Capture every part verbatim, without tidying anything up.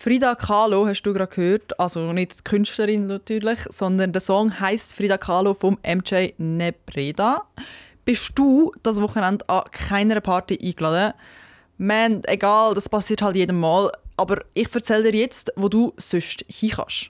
Frida Kahlo hast du gerade gehört, also nicht die Künstlerin natürlich, sondern der Song heisst Frida Kahlo vom M J Nebreda. Bist du das Wochenende an keiner Party eingeladen? Man, egal, das passiert halt jedem Mal, aber ich erzähle dir jetzt, wo du sonst hin kannst.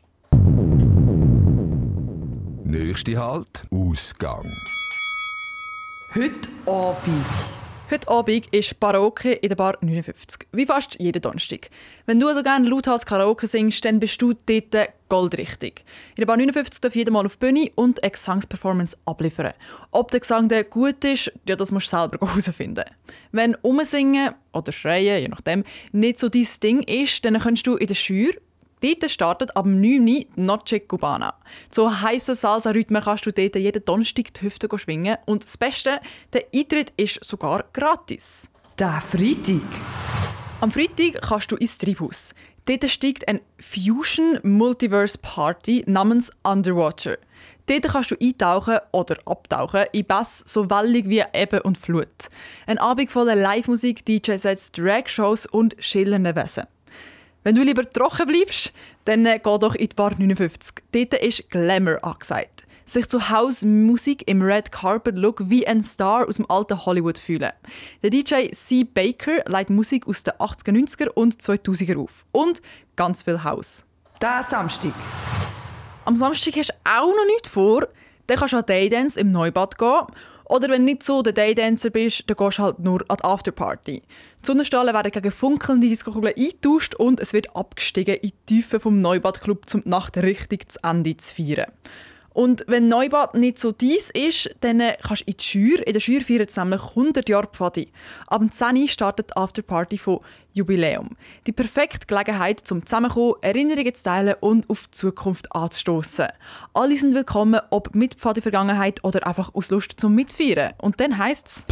Nächste Halt, Ausgang. Heute Abend. Heute Abend ist Karaoke in der Bar neunundfünfzig. Wie fast jeden Donnerstag. Wenn du also gerne lauthals Karaoke singst, dann bist du dort goldrichtig. In der Bar neunundfünfzig darf jeder mal auf die Bühne und eine Gesangsperformance abliefern. Ob der Gesang dann gut ist, ja, das musst du selber herausfinden. Wenn Umsingen oder Schreien, je nachdem, nicht so dein Ding ist, dann kannst du in der Schür. Dort startet ab neun Uhr Noche Cubana. So heissen Salsa-Rhythmen kannst du dort jeden Donnerstag die Hüfte schwingen. Und das Beste, der Eintritt ist sogar gratis. Der Freitag. Am Freitag kannst du ins Treibhaus. Dort steigt eine Fusion-Multiverse-Party namens Underwater. Dort kannst du eintauchen oder abtauchen in Bass so wellig wie Ebbe und Flut. Ein Abend voller Live-Musik, D J-Sets, Drag-Shows und schillernden Wesen. Wenn du lieber trocken bleibst, dann geh doch in die Bar neunundfünfzig. Dort ist Glamour angesagt. Sich zu House-Musik im Red Carpet-Look wie ein Star aus dem alten Hollywood fühlen. Der D J C. Baker legt Musik aus den achtziger, neunziger und zweitausender auf. Und ganz viel House. Der Samstag. Am Samstag hast du auch noch nichts vor. Dann kannst du an Daydance im Neubad gehen. Oder wenn du nicht so der Daydancer bist, dann gehst du halt nur an die Afterparty. Die Sonnenstrahlen werden gegen funkelnde Diskokugeln eingetauscht und es wird abgestiegen in die Tiefe vom Neubadclub, um die Nacht richtig zu Ende zu feiern. Und wenn Neubad nicht so dies ist, dann kannst du in die Schür. In der Schür feiern sie nämlich hundert Jahre Pfadi. Ab zehn Uhr startet die Afterparty von Jubiläum. Die perfekte Gelegenheit, zum Zusammenkommen, Erinnerungen zu teilen und auf die Zukunft anzustossen. Alle sind willkommen, ob mit Pfadi-Vergangenheit oder einfach aus Lust zum Mitfeiern. Und dann heisst es